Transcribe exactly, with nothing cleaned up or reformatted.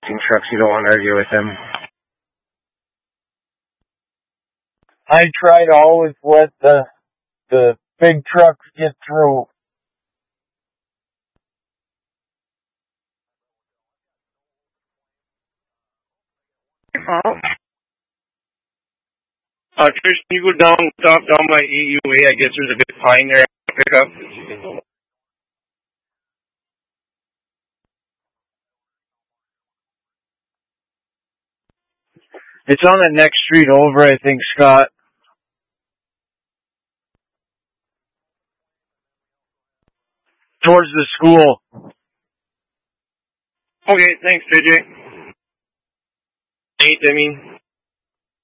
trucks, you don't want to argue with them. I try to always let the the big trucks get through. Oh. Uh, Trish, can you go down, stop down by A U A? I guess there's a big pine there to pick up. It's on the next street over, I think, Scott. Towards the school. Okay, thanks, J J. Nate, I mean.